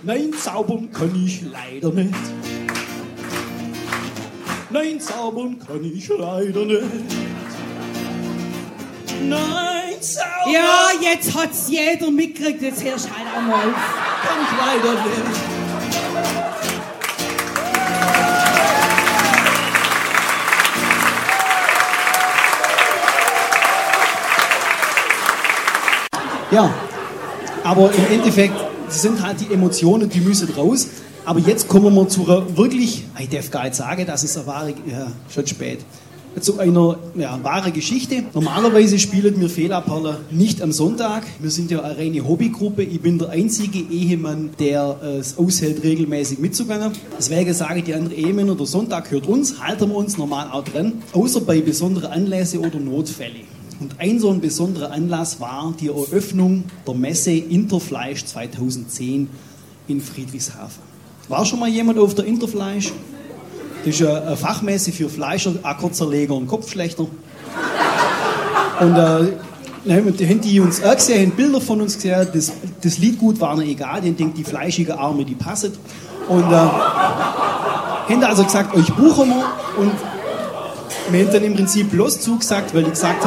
Nein, zaubern kann ich leider nicht. Nein, zaubern kann ich leider nicht. Nein, zaubern... Ja, jetzt hat's jeder mitgekriegt, jetzt hörst du halt auch mal auf. Kann ich leider nicht. Ja, aber im Endeffekt sind halt die Emotionen, die müssen raus. Aber jetzt kommen wir zu einer wirklich, ich darf gar nicht sagen, dass es eine wahre, ja, schon spät, zu einer wahren Geschichte. Normalerweise spielen wir Fehlerperler nicht am Sonntag. Wir sind ja eine reine Hobbygruppe. Ich bin der einzige Ehemann, der es aushält, regelmäßig mitzugehen. Deswegen sage ich die anderen Ehemänner, der Sonntag gehört uns, halten wir uns normal auch dran, außer bei besonderen Anlässen oder Notfällen. Und ein so ein besonderer Anlass war die Eröffnung der Messe Interfleisch 2010 in Friedrichshafen. War schon mal jemand auf der Interfleisch? Das ist eine Fachmesse für Fleischer, Ackerzerleger und Kopfschlechter. Und haben die uns auch gesehen, haben Bilder von uns gesehen, das Liedgut war ihnen egal, die denkt, die fleischige Arme, die passen. Und haben also gesagt, euch buchen wir. Und wir haben dann im Prinzip bloß zugesagt, weil die gesagt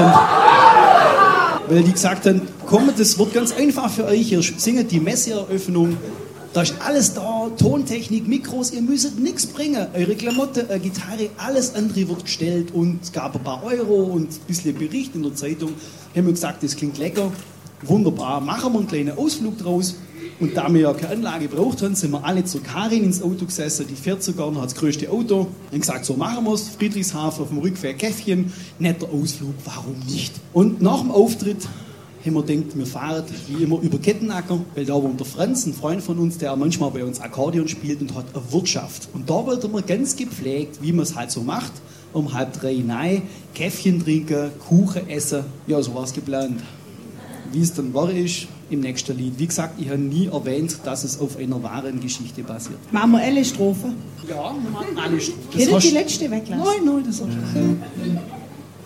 haben, komm, das wird ganz einfach für euch, ihr singt die Messeeröffnung, da ist alles da, Tontechnik, Mikros, ihr müsst nichts bringen, eure Klamotte, Gitarre, alles andere wird gestellt und es gab ein paar Euro und ein bisschen Bericht in der Zeitung, haben wir gesagt, das klingt lecker, wunderbar, machen wir einen kleinen Ausflug draus. Und da wir ja keine Anlage gebraucht haben, sind wir alle zur Karin ins Auto gesessen, die fährt sogar noch, hat das größte Auto. Und gesagt, so machen wir es, Friedrichshafen auf dem Rückweg Käffchen, netter Ausflug, warum nicht? Und nach dem Auftritt haben wir gedacht, wir fahren wie immer über Kettenacker, weil da wohnt der Franz, ein Freund von uns, der manchmal bei uns Akkordeon spielt und hat eine Wirtschaft. Und da wollten wir ganz gepflegt, wie man es halt so macht, um 2:30 rein, Käffchen trinken, Kuchen essen, ja, so war es geplant. Wie es dann war, ist im nächsten Lied. Wie gesagt, ich habe nie erwähnt, dass es auf einer wahren Geschichte basiert. Machen wir alle Strophen? Ja, wir machen alle Strophen. Können die letzte weglassen? Nein, das hast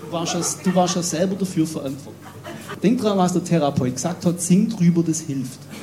du warst ja selber dafür verantwortlich. Denk dran, was der Therapeut gesagt hat, sing drüber, das hilft.